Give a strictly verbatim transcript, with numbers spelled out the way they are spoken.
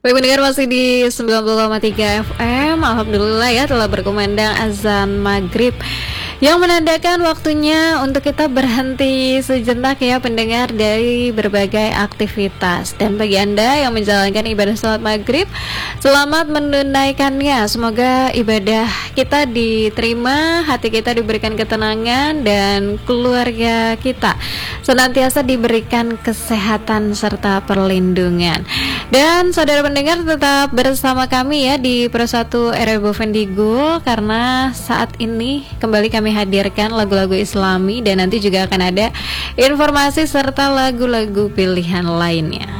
Baik pendengar, masih di sembilan puluh koma tiga F M. Alhamdulillah ya, telah berkumandang azan maghrib yang menandakan waktunya untuk kita berhenti sejenak ya pendengar dari berbagai aktivitas. Dan bagi Anda yang menjalankan ibadah sholat maghrib, selamat menunaikannya. Semoga ibadah kita diterima, hati kita diberikan ketenangan, dan keluarga kita senantiasa diberikan kesehatan serta perlindungan. Dan saudara pendengar, tetap bersama kami ya di Pro satu R W Vendigo, karena saat ini kembali kami hadirkan lagu-lagu Islami, dan nanti juga akan ada informasi serta lagu-lagu pilihan lainnya.